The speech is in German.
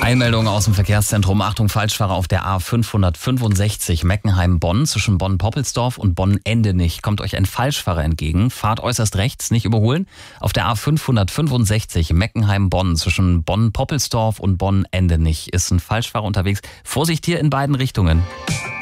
Einmeldung aus dem Verkehrszentrum. Achtung, Falschfahrer auf der A565 Meckenheim-Bonn zwischen Bonn-Poppelsdorf und Bonn-Endenich. Kommt euch ein Falschfahrer entgegen. Fahrt äußerst rechts, nicht überholen. Auf der A565 Meckenheim-Bonn zwischen Bonn-Poppelsdorf und Bonn-Endenich ist ein Falschfahrer unterwegs. Vorsicht hier in beiden Richtungen.